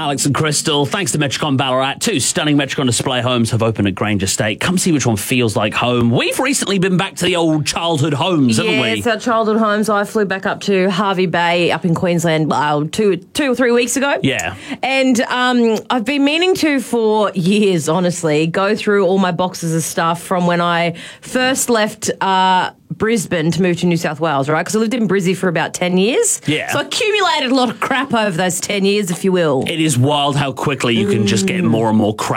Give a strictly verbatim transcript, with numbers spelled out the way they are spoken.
Alex and Crystal. Thanks to Metricon Ballarat, two stunning Metricon display homes have opened at Grange Estate. Come see which one feels like home. We've recently been back to the old childhood homes, haven't yeah, we? it's our childhood homes. I flew back up to Hervey Bay up in Queensland uh, two, two or three weeks ago. Yeah. And um, I've been meaning to for years, honestly, go through all my boxes of stuff from when I first left uh, Brisbane to move to New South Wales, right? Because I lived in Brizzy for about ten years. Yeah. So I accumulated a lot of crap over those ten years, if you will. It is wild how quickly you can just get more and more crap